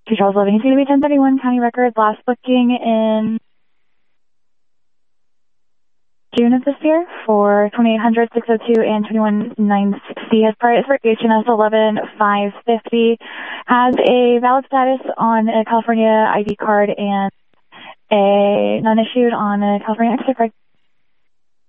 to Charles Living. It's going to be 1031 County Record. Last booking in June of this year for 2800, 602, and 21960. His price for HNS 11550. Has a valid status on a California ID card and a non-issued on a California extra card.